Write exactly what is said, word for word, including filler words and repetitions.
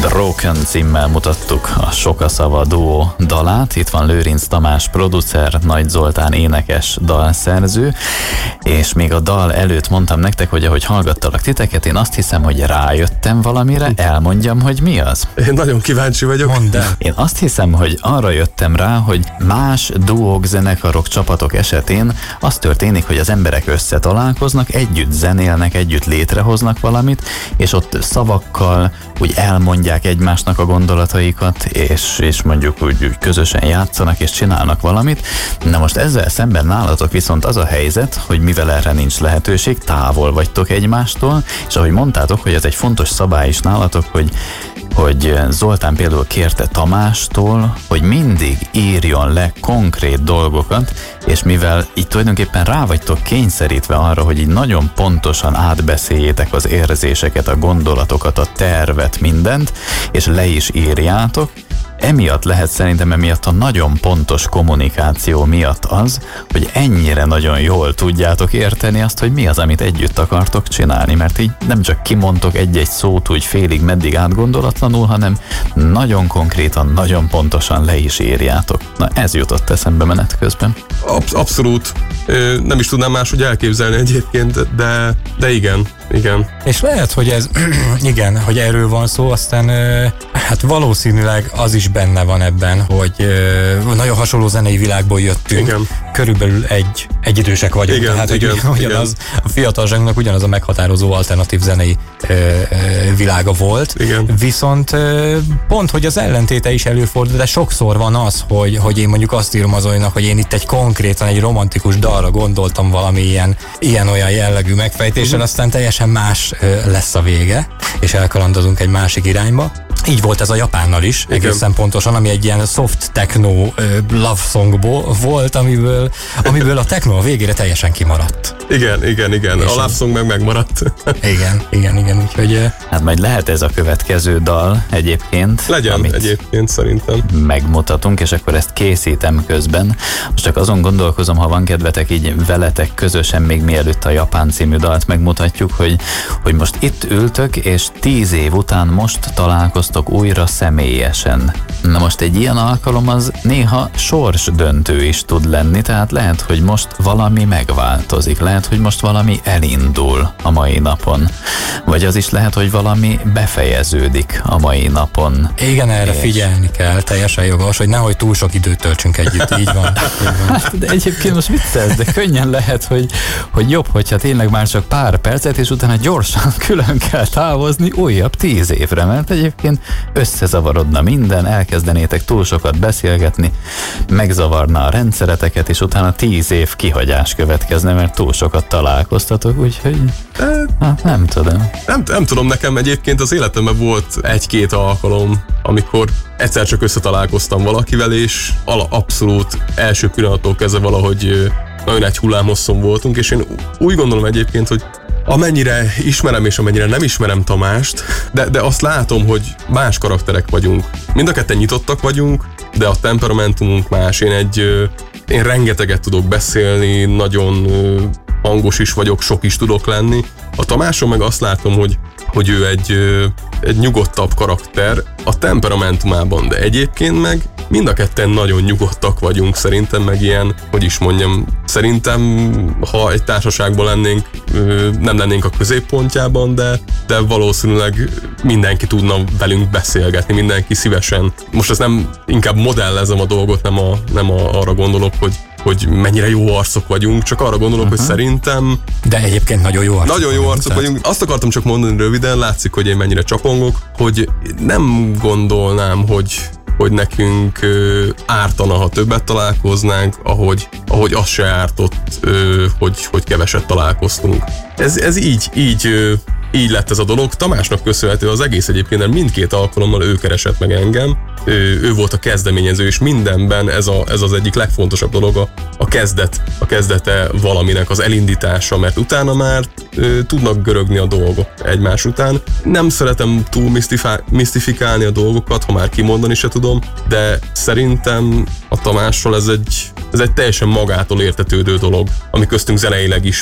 Broken címmel mutattuk a Sokaszava duó dalát. Itt van Lőrinc Tamás producer, Nagy Zoltán énekes, dalszerző, és még a dal előtt mondtam nektek, hogy ahogy hallgattalak titeket, én azt hiszem, hogy rájöttem valamire, elmondjam, hogy mi az. Én nagyon kíváncsi vagyok. Mondd el. Én azt hiszem, hogy arra jöttem rá, hogy más duók, zenekarok, csapatok esetén az történik, hogy az emberek összetalálkoznak, együtt zenélnek, együtt létrehoznak valamit, és ott szavakkal úgy elmondják egymásnak a gondolataikat, és, és mondjuk úgy, úgy közösen játszanak és csinálnak valamit. Na most ezzel szemben nálatok viszont az a helyzet, hogy mivel erre nincs lehetőség, távol vagytok egymástól, és ahogy mondtátok, hogy ez egy fontos szabály is nálatok, hogy hogy Zoltán például kérte Tamástól, hogy mindig írjon le konkrét dolgokat, és mivel így tulajdonképpen rá vagytok kényszerítve arra, hogy így nagyon pontosan átbeszéljétek az érzéseket, a gondolatokat, a tervet, mindent, és le is írjátok, emiatt lehet szerintem, emiatt a nagyon pontos kommunikáció miatt az, hogy ennyire nagyon jól tudjátok érteni azt, hogy mi az, amit együtt akartok csinálni, mert így nem csak kimondtok egy-egy szót úgy félig meddig átgondolatlanul, hanem nagyon konkrétan, nagyon pontosan le is írjátok. Na ez jutott eszembe menet közben. Absz- abszolút. Ö, nem is tudnám máshogy elképzelni egyébként, de, de igen, igen. És lehet, hogy ez, igen, hogy erről van szó, aztán hát valószínűleg az is benne van ebben, hogy nagyon hasonló zenei világból jöttünk. Igen. Körülbelül egy, egyidősek vagyunk. Igen, tehát igen, hogy ugyanaz, igen. A fiatalságunknak ugyanaz a meghatározó alternatív zenei ö, ö, világa volt. Igen. Viszont ö, pont, hogy az ellentéte is előfordul, de sokszor van az, hogy, hogy én mondjuk azt írom az Zolinak, hogy én itt egy konkrétan egy romantikus dalra gondoltam valami ilyen, ilyen-olyan jellegű megfejtéssel, uh-huh. aztán teljesen más ö, lesz a vége, és elkalandozunk egy másik irányba. Így volt ez a Japánnal is, igen. Egészen pontosan, ami egy ilyen soft techno uh, love songból volt, amiből, amiből a techno a végére teljesen kimaradt. Igen, igen, igen. És a love song meg megmaradt. Igen, igen, igen, úgyhogy... Uh, hát majd lehet ez a következő dal egyébként. Legyen egyébként szerintem. Megmutatunk, és akkor ezt készítem közben. Most csak azon gondolkozom, ha van kedvetek így veletek közösen, még mielőtt a Japán című dalt megmutatjuk, hogy, hogy most itt ültök, és tíz év után most találkoztok újra személyesen. Na most egy ilyen alkalom az néha sorsdöntő is tud lenni, tehát lehet, hogy most valami megváltozik, lehet, hogy most valami elindul a mai napon, vagy az is lehet, hogy valami befejeződik a mai napon. Igen, erre és... figyelni kell, teljesen jogos, hogy nehogy túl sok időt töltsünk együtt, így van. Így van. Hát, de egyébként most viccelsz, de könnyen lehet, hogy, hogy jobb, hogyha tényleg már csak pár percet, és utána gyorsan külön kell távozni újabb tíz évre, mert egyébként összezavarodna minden, elkezdenétek túl sokat beszélgetni, megzavarna a rendszereteket, és utána tíz év kihagyás következne, mert túl sokat találkoztatok, úgyhogy hát nem tudom. Nem, nem tudom, nekem egyébként az életemben volt egy-két alkalom, amikor egyszer csak összetalálkoztam valakivel, és ala, abszolút első pillanattól kezdve valahogy nagyon egy hullámhosszon voltunk, és én úgy gondolom egyébként, hogy amennyire ismerem és amennyire nem ismerem Tamást, de, de azt látom, hogy más karakterek vagyunk. Mind a ketten nyitottak vagyunk, de a temperamentumunk más. Én egy, én rengeteget tudok beszélni, nagyon hangos is vagyok, sok is tudok lenni. A Tamáson meg azt látom, hogy, hogy ő egy, egy nyugodtabb karakter a temperamentumában, de egyébként meg mind a ketten nagyon nyugodtak vagyunk, szerintem meg ilyen, hogy is mondjam, szerintem, ha egy társaságban lennénk, nem lennénk a középpontjában, de, de valószínűleg mindenki tudna velünk beszélgetni, mindenki szívesen. Most ezt nem, inkább modellezem a dolgot, nem, a, nem a, arra gondolok, hogy hogy mennyire jó arcok vagyunk, csak arra gondolok, uh-huh. hogy szerintem... De egyébként nagyon jó arcok Nagyon jó arcok tehát... vagyunk. Azt akartam csak mondani röviden, látszik, hogy én mennyire csapongok, hogy nem gondolnám, hogy hogy nekünk ö, ártana, ha többet találkoznánk, ahogy, ahogy az se ártott, ö, hogy, hogy keveset találkoztunk. Ez, ez így, így, ö, így lett ez a dolog. Tamásnak köszönhető az egész egyébként, mert mindkét alkalommal ő keresett meg engem. Ő, ő volt a kezdeményező, és mindenben ez, a, ez az egyik legfontosabb dolog, a, a kezdet, a kezdete valaminek, az elindítása, mert utána már ö, tudnak görögni a dolgok egymás után. Nem szeretem túl misztifá- misztifikálni a dolgokat, ha már kimondani se tudom, de szerintem a Tamással ez egy, ez egy teljesen magától értetődő dolog, ami köztünk zeneileg is